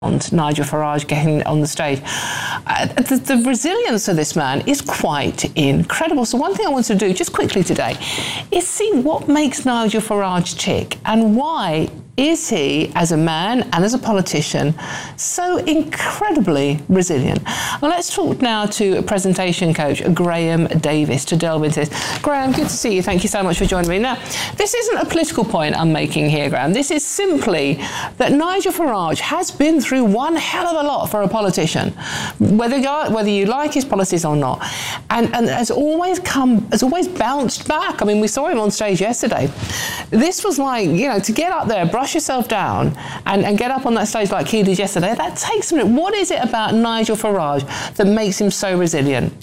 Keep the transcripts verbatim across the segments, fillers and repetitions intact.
Nigel Farage getting on the stage. Uh, the, the resilience of this man is quite incredible. So one thing I want to do just quickly today is see what makes Nigel Farage tick and why is he, as a man and as a politician, so incredibly resilient? Well, let's talk now to presentation coach Graham Davis to delve into this. Graham, good to see you. Thank you so much for joining me. Now, this isn't a political point I'm making here, Graham. This is simply that Nigel Farage has been through one hell of a lot for a politician, whether you, whether you like his policies or not, and, and has always come, has always bounced back. I mean, we saw him on stage yesterday. This was like, you know, to get up there, brush yourself down and, and get up on that stage like he did yesterday, that takes a minute. What is it about Nigel Farage that makes him so resilient?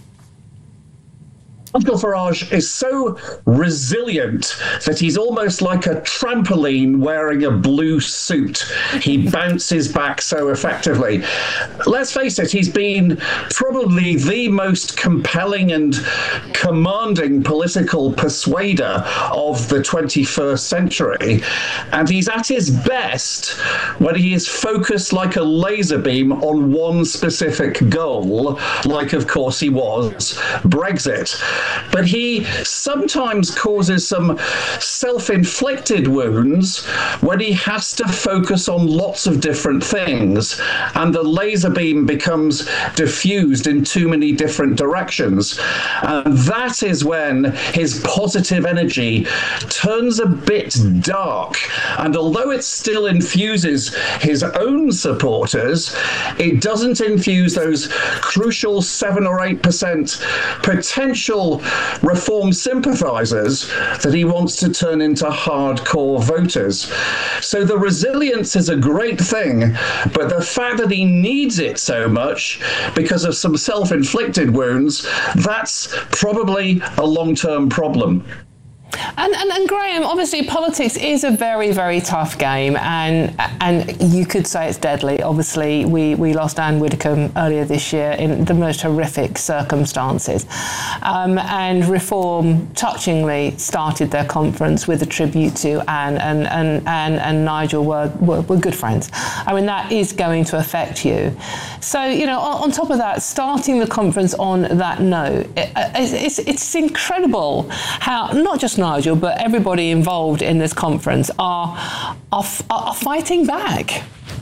Nigel Farage is so resilient that he's almost like a trampoline wearing a blue suit. He bounces back so effectively. Let's face it, he's been probably the most compelling and commanding political persuader of the twenty-first century. And he's at his best when he is focused like a laser beam on one specific goal, like, of course, he was Brexit. But he sometimes causes some self-inflicted wounds when he has to focus on lots of different things, and the laser beam becomes diffused in too many different directions. And that is when his positive energy turns a bit dark. And although it still infuses his own supporters, it doesn't infuse those crucial seven or eight percent potential reform sympathizers that he wants to turn into hardcore voters. So the resilience is a great thing, but the fact that he needs it so much because of some self-inflicted wounds, that's probably a long-term problem. And, and, and Graham, obviously politics is a very, very tough game, and and you could say it's deadly. Obviously, we, we lost Anne Widdecombe earlier this year in the most horrific circumstances. Um, and Reform touchingly started their conference with a tribute to Anne, and, and, Anne and Nigel were, were, were good friends. I mean, that is going to affect you. So, you know, on, on top of that, starting the conference on that note, it, it's, it's incredible how not just Nigel, but everybody involved in this conference are, are, are fighting back.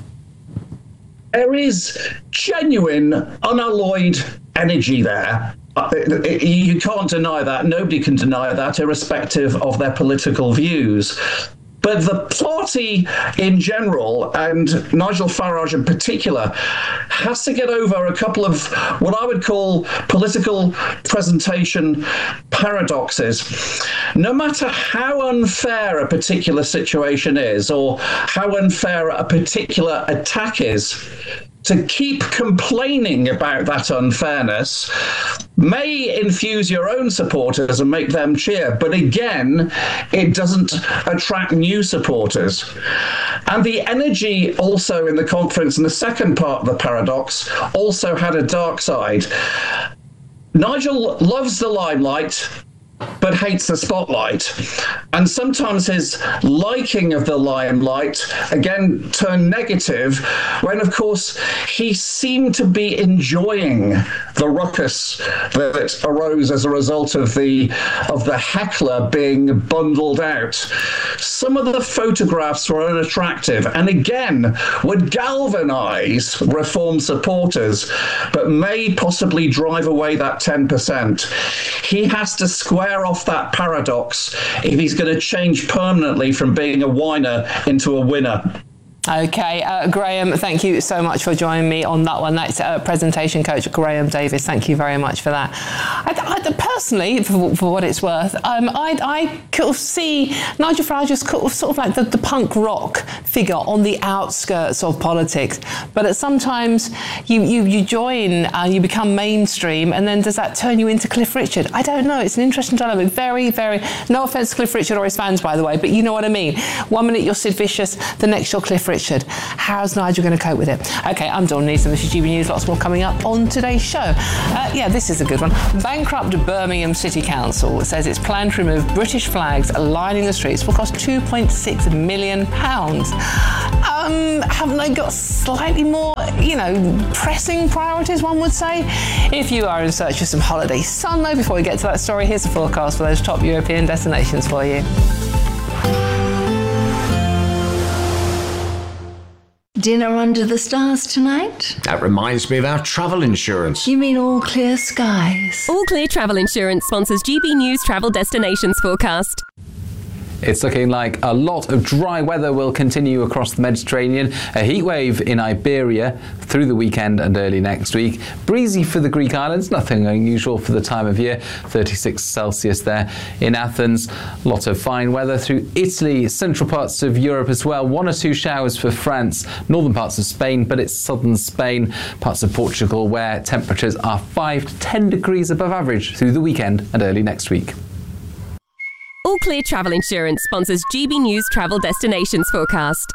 There is genuine, unalloyed energy there. You can't deny that. Nobody can deny that, irrespective of their political views. But the party in general, and Nigel Farage in particular, has to get over a couple of what I would call political presentation paradoxes. No matter how unfair a particular situation is, or how unfair a particular attack is, to keep complaining about that unfairness may infuse your own supporters and make them cheer, but again, it doesn't attract new supporters. And the energy also in the conference, and the second part of the paradox, also had a dark side. Nigel loves the limelight, but hates the spotlight. And sometimes his liking of the limelight, again, turned negative when, of course, he seemed to be enjoying the ruckus that arose as a result of the, of the heckler being bundled out. Some of the photographs were unattractive and, again, would galvanize Reform supporters, but may possibly drive away that ten percent. He has to square off that paradox if he's going to change permanently from being a whiner into a winner. Okay, uh, Graham, thank you so much for joining me on that one. That's uh, presentation coach Graham Davis. Thank you very much for that. I, I, personally, for, for what it's worth, um, I, I could see Nigel Farage as sort of like the, the punk rock figure on the outskirts of politics. But at sometimes you, you, you join, uh, you become mainstream, and then does that turn you into Cliff Richard? I don't know. It's an interesting dilemma. Very, very, no offence to Cliff Richard or his fans, by the way, but you know what I mean. One minute you're Sid Vicious, the next you're Cliff Richard. Richard. How's Nigel going to cope with it? Okay, I'm Dawn Neeson. This is G B News. Lots more coming up on today's show. Uh, yeah, this is a good one. Bankrupt Birmingham City Council says its plan to remove British flags lining the streets will cost two point six million pounds. Oh, Um, haven't they got slightly more, you know, pressing priorities, one would say? If you are in search of some holiday sun, though, before we get to that story, here's the forecast for those top European destinations for you. Dinner under the stars tonight? That reminds me of our travel insurance. You mean all clear skies? All Clear Travel Insurance sponsors G B News Travel Destinations Forecast. It's looking like a lot of dry weather will continue across the Mediterranean. A heat wave in Iberia through the weekend and early next week. Breezy for the Greek islands, nothing unusual for the time of year. thirty-six Celsius there in Athens. A lot of fine weather through Italy, central parts of Europe as well. One or two showers for France, northern parts of Spain, but it's southern Spain, parts of Portugal where temperatures are five to ten degrees above average through the weekend and early next week. All Clear Travel Insurance sponsors G B News Travel Destinations Forecast.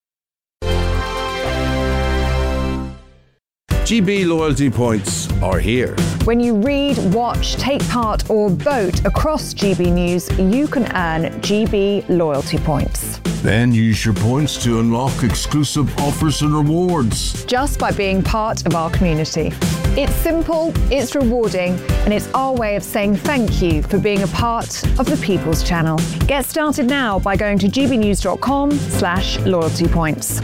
G B loyalty points are here. When you read, watch, take part or vote across G B News, you can earn G B loyalty points. Then use your points to unlock exclusive offers and rewards. Just by being part of our community. It's simple, it's rewarding, and it's our way of saying thank you for being a part of the People's Channel. Get started now by going to gbnews.com slash loyalty points.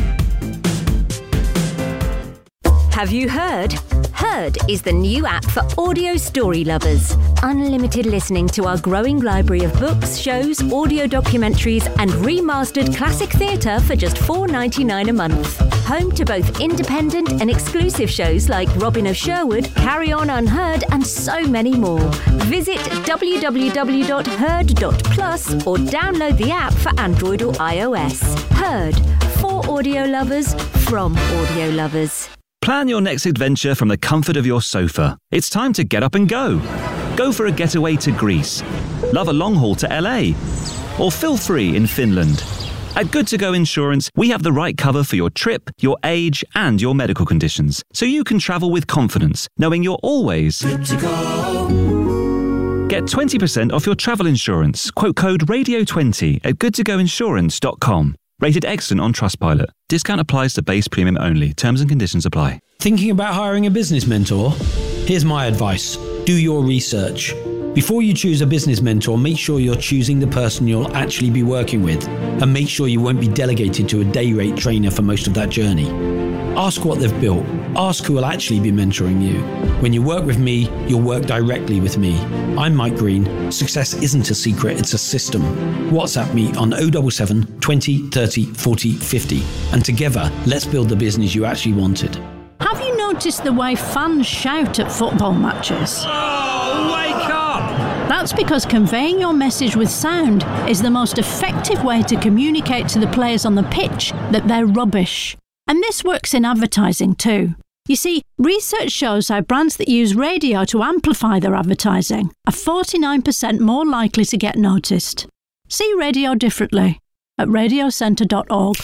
Have you heard? Heard is the new app for audio story lovers. Unlimited listening to our growing library of books, shows, audio documentaries and remastered classic theatre for just four dollars ninety-nine a month. Home to both independent and exclusive shows like Robin of Sherwood, Carry On Unheard and so many more. Visit w w w dot heard dot plus or download the app for Android or iOS. Heard, for audio lovers, from audio lovers. Plan your next adventure from the comfort of your sofa. It's time to get up and go. Go for a getaway to Greece. Love a long haul to L A. Or feel free in Finland. At Good To Go Insurance, we have the right cover for your trip, your age, and your medical conditions, so you can travel with confidence, knowing you're always good to go. Get twenty percent off your travel insurance. Quote code radio twenty at good to go insurance dot com. Rated excellent on Trustpilot. Discount applies to base premium only. Terms and conditions apply. Thinking about hiring a business mentor? Here's my advice. Do your research. Before you choose a business mentor, make sure you're choosing the person you'll actually be working with, and make sure you won't be delegated to a day rate trainer for most of that journey. Ask what they've built. Ask who will actually be mentoring you. When you work with me, you'll work directly with me. I'm Mike Green. Success isn't a secret, it's a system. WhatsApp me on oh seven seven, twenty, thirty, forty, fifty. And together, let's build the business you actually wanted. Have you noticed the way fans shout at football matches? Oh, wake up! That's because conveying your message with sound is the most effective way to communicate to the players on the pitch that they're rubbish. And this works in advertising too. You see, research shows how brands that use radio to amplify their advertising are forty-nine percent more likely to get noticed. See radio differently at radio centre dot org.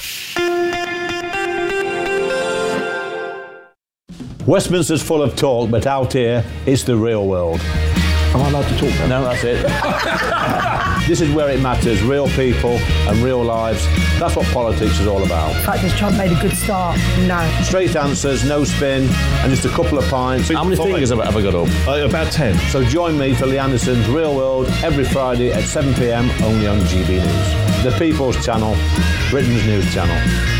Westminster's full of talk, but out here, it's the real world. Am I allowed to talk then? No, that's it. This is where it matters, real people and real lives. That's what politics is all about. The fact is Trump made a good start, no. Straight answers, no spin, and just a couple of pints. How many Five. fingers have I ever got up? Uh, about ten. So join me for Lee Anderson's Real World every Friday at seven p m only on G B News. The People's Channel, Britain's news channel.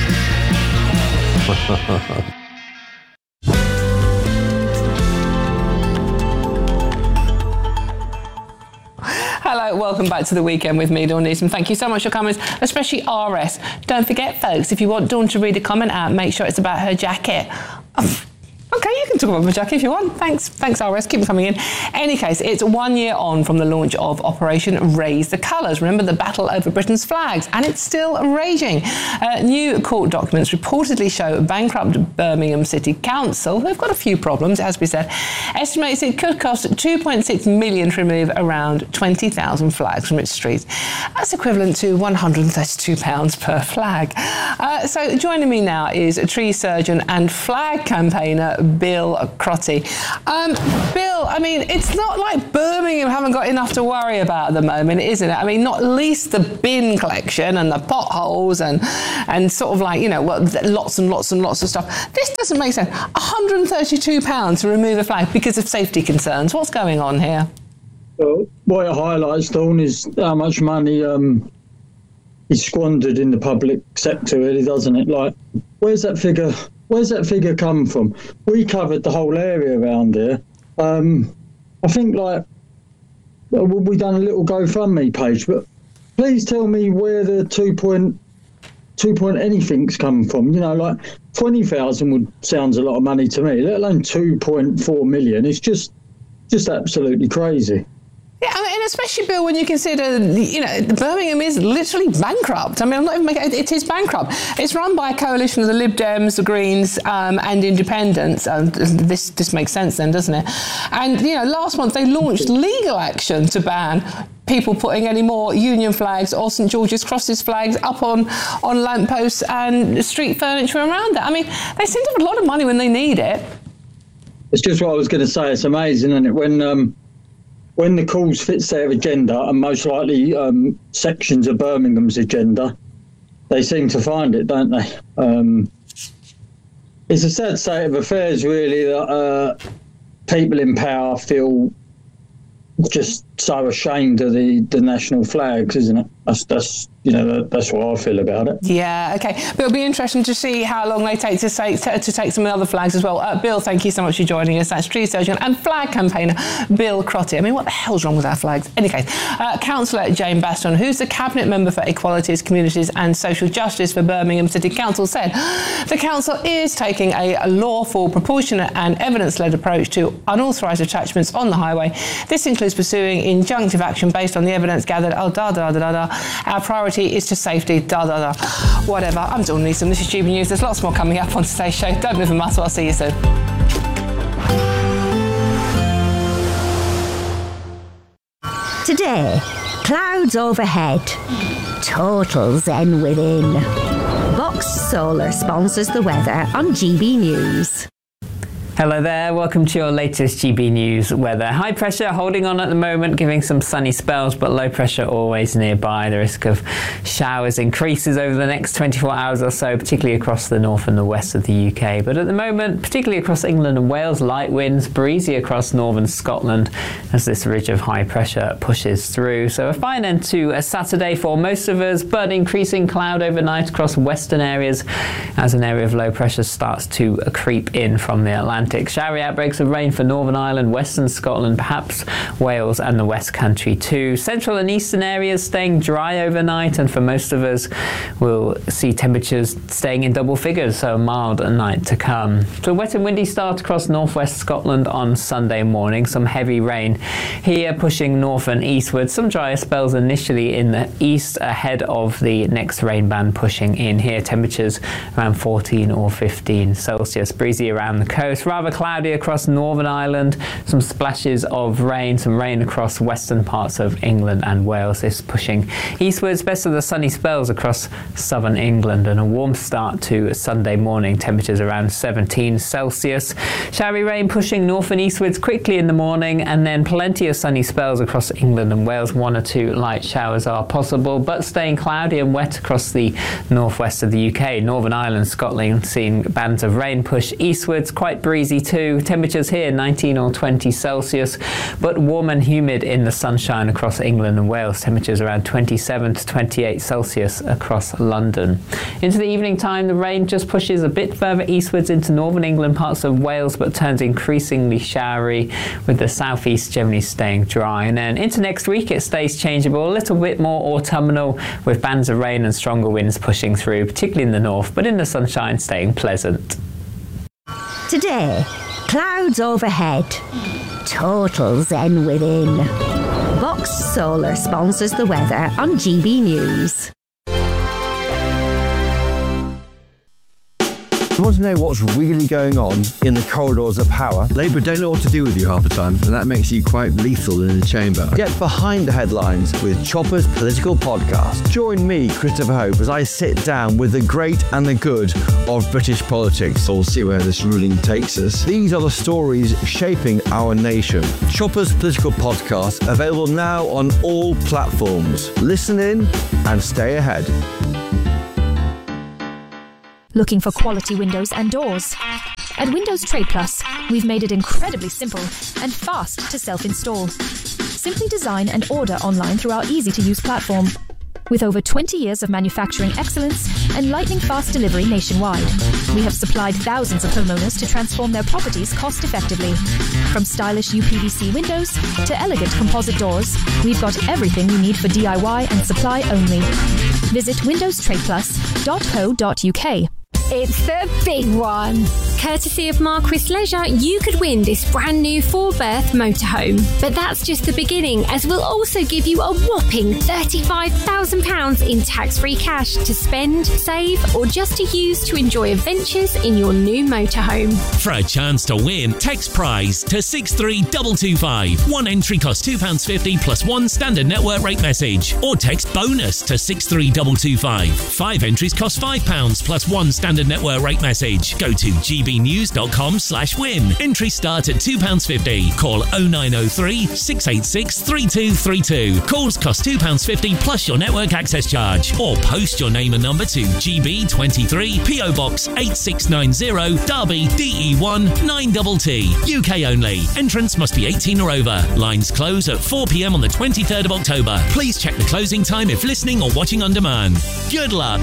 Hello, welcome back to The Weekend with me, Dawn Neeson. Thank you so much for comments, especially R S. Don't forget, folks, if you want Dawn to read a comment out, make sure it's about her jacket. Oh, okay, you can talk about my jacket if you want. Thanks, thanks, R S. Keep them coming in. Any case, it's one year on from the launch of Operation Raise the Colours. Remember the battle over Britain's flags, and it's still raging. Uh, new court documents reportedly show bankrupt Birmingham City Council, who've got a few problems, as we said, estimates it could cost two point six million to remove around twenty thousand flags from its streets. That's equivalent to one hundred thirty-two pounds per flag. Uh, so joining me now is a tree surgeon and flag campaigner Bill Crotty. Um, Bill, I mean, it's not like Birmingham haven't got enough to worry about at the moment, isn't it? I mean, not least the bin collection and the potholes and and sort of like, you know, well, lots and lots and lots of stuff. This doesn't make sense. one hundred thirty-two pounds to remove a flag because of safety concerns. What's going on here? Well, what it highlights, Dawn, is how much money um, is squandered in the public sector, really, doesn't it? Like, where's that figure? Where's that figure come from? We covered the whole area around here. Um, I think, like, well, we done a little GoFundMe page, but please tell me where the two point two point anything's come from. You know, like twenty thousand would sounds a lot of money to me, let alone two point four million. It's just just absolutely crazy. Yeah, I mean, and especially, Bill, when you consider, you know, Birmingham is literally bankrupt. I mean, I'm not even making it, it is bankrupt. It's run by a coalition of the Lib Dems, the Greens, um, and Independents. And this this makes sense then, doesn't it? And, you know, last month they launched legal action to ban people putting any more Union flags or St George's Crosses flags up on, on lampposts and street furniture around that. I mean, they seem to have a lot of money when they need it. It's just what I was going to say. It's amazing, isn't it? When... Um, When the cause fits their agenda, and most likely um, sections of Birmingham's agenda, they seem to find it, don't they? Um, it's a sad state of affairs, really, that uh, people in power feel just so ashamed of the, the national flags, isn't it? That's, that's you know, that, that's what I feel about it. Yeah, OK. But it'll be interesting to see how long they take to, say, to, to take some of the other flags as well. Uh, Bill, thank you so much for joining us. That's tree surgeon and flag campaigner Bill Crotty. I mean, what the hell's wrong with our flags? In any case, uh, Councillor Jane Baston, who's the Cabinet Member for Equalities, Communities and Social Justice for Birmingham City Council, said the council is taking a lawful, proportionate and evidence-led approach to unauthorised attachments on the highway. This includes pursuing injunctive action based on the evidence gathered. Oh, da da da da da. Our priority is to safety. Da da da. Whatever. I'm Dawn Neeson. This is G B News. There's lots more coming up on today's show. Don't move a muscle. I'll see you soon. Today, clouds overhead, total zen within. Vox Solar sponsors the weather on G B News. Hello there, welcome to your latest G B News weather. High pressure holding on at the moment, giving some sunny spells, but low pressure always nearby. The risk of showers increases over the next twenty-four hours or so, particularly across the north and the west of the U K. But at the moment, particularly across England and Wales, light winds, breezy across northern Scotland as this ridge of high pressure pushes through. So a fine end to a Saturday for most of us, but increasing cloud overnight across western areas as an area of low pressure starts to creep in from the Atlantic. Showery outbreaks of rain for Northern Ireland, Western Scotland, perhaps Wales and the West Country too. Central and eastern areas staying dry overnight, and for most of us we'll see temperatures staying in double figures, so a mild night to come. So a wet and windy start across northwest Scotland on Sunday morning. Some heavy rain here pushing north and eastward. Some drier spells initially in the east ahead of the next rain band pushing in here. Temperatures around fourteen or fifteen Celsius. Breezy around the coast. Rather cloudy across Northern Ireland, some splashes of rain, some rain across western parts of England and Wales. This pushing eastwards, best of the sunny spells across southern England, and a warm start to Sunday morning, temperatures around seventeen Celsius. Showery rain pushing north and eastwards quickly in the morning, and then plenty of sunny spells across England and Wales. One or two light showers are possible, but staying cloudy and wet across the northwest of the U K. Northern Ireland, Scotland seeing bands of rain push eastwards, quite breezy too. Temperatures here nineteen or twenty Celsius, but warm and humid in the sunshine across England and Wales. Temperatures around twenty-seven to twenty-eight Celsius across London. Into the evening time, the rain just pushes a bit further eastwards into northern England, parts of Wales, but turns increasingly showery, with the southeast generally staying dry. And then into next week, it stays changeable, a little bit more autumnal, with bands of rain and stronger winds pushing through, particularly in the north, but in the sunshine staying pleasant. Today, clouds overhead, total zen within. Vox Solar sponsors the weather on G B News. You want to know what's really going on in the corridors of power? Labour don't know what to do with you half the time, and that makes you quite lethal in the chamber. Get behind the headlines with Chopper's Political Podcast. Join me, Christopher Hope, as I sit down with the great and the good of British politics. We'll see where this ruling takes us. These are the stories shaping our nation. Chopper's Political Podcast, available now on all platforms. Listen in and stay ahead. Looking for quality windows and doors? At Windows Trade Plus, we've made it incredibly simple and fast to self-install. Simply design and order online through our easy-to-use platform. With over twenty years of manufacturing excellence and lightning-fast delivery nationwide, we have supplied thousands of homeowners to transform their properties cost-effectively. From stylish U P V C windows to elegant composite doors, we've got everything you need for D I Y and supply only. Visit windows trade plus dot co dot U K. It's the big one. Courtesy of Marquis Leisure, you could win this brand new four-berth motorhome. But that's just the beginning, as we'll also give you a whopping thirty-five thousand pounds in tax-free cash to spend, save, or just to use to enjoy adventures in your new motorhome. For a chance to win, text prize to six three two two five. One entry costs two pounds fifty plus one standard network rate message. Or text bonus to six three two two five. Five entries cost five pounds plus one standard network rate message. Go to g b news dot com slash win. Entries start at two pounds fifty. Call oh nine oh three, six eight six, three two three two. Calls cost two pounds fifty plus your network access charge. Or post your name and number to G B twenty-three, P O Box eight six nine zero, Derby, D E one nine T T. U K only. Entrance must be eighteen or over. Lines close at four p m on the twenty-third of October. Please check the closing time if listening or watching on demand. Good luck.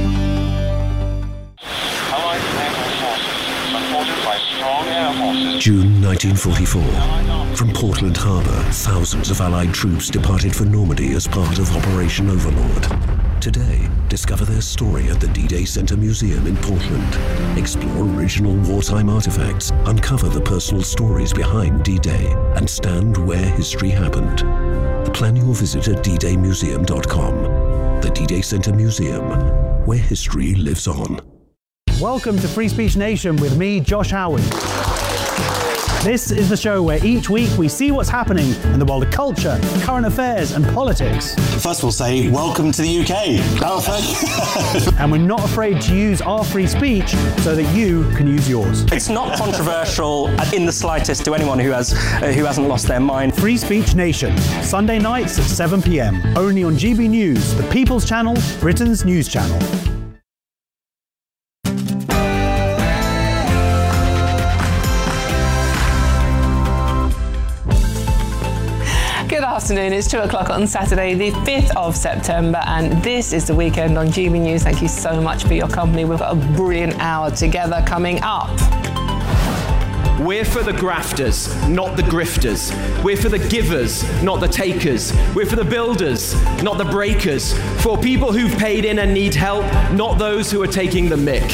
June nineteen forty-four. From Portland Harbour, thousands of Allied troops departed for Normandy as part of Operation Overlord. Today, discover their story at the D-Day Center Museum in Portland. Explore original wartime artifacts, uncover the personal stories behind D-Day, and stand where history happened. Plan your visit at d day museum dot com. The D-Day Center Museum, where history lives on. Welcome to Free Speech Nation with me, Josh Howard. This is the show where each week we see what's happening in the world of culture, current affairs and politics. First we'll say, welcome to the U K. And we're not afraid to use our free speech so that you can use yours. It's not controversial in the slightest to anyone who has uh, who hasn't lost their mind. Free Speech Nation, Sunday nights at seven p m, only on G B News, the People's Channel, Britain's news channel. Good afternoon, it's two o'clock on Saturday the fifth of September and this is the weekend on G B News. Thank you so much for your company. We've got a brilliant hour together coming up. We're for the grafters, not the grifters. We're for the givers, not the takers. We're for the builders, not the breakers. For people who've paid in and need help, not those who are taking the mick.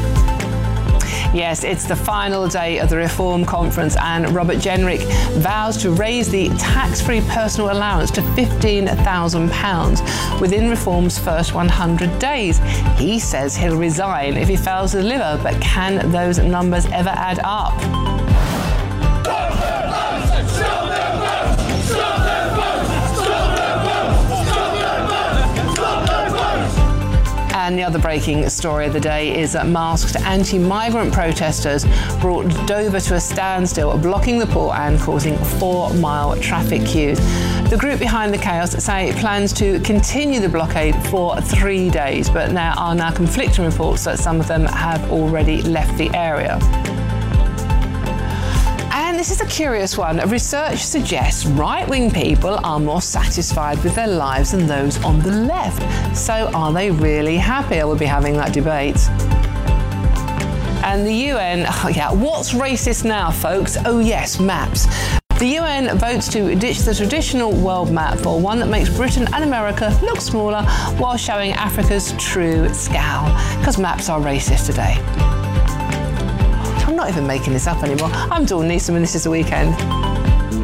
Yes, it's the final day of the Reform Conference and Robert Jenrick vows to raise the tax-free personal allowance to fifteen thousand pounds within Reform's first one hundred days. He says he'll resign if he fails to deliver, but can those numbers ever add up? And the other breaking story of the day is that masked anti-migrant protesters brought Dover to a standstill, blocking the port and causing four-mile traffic queues. The group behind the chaos say it plans to continue the blockade for three days, but there are now conflicting reports that some of them have already left the area. And this is a curious one. Research suggests right-wing people are more satisfied with their lives than those on the left. So are they really happy? We'll be having that debate. And the U N, oh yeah, what's racist now, folks? Oh yes, maps. The U N votes to ditch the traditional world map for one that makes Britain and America look smaller while showing Africa's true scowl. Because maps are racist today. I'm not even making this up anymore. I'm Dawn Neeson and this is The Weekend.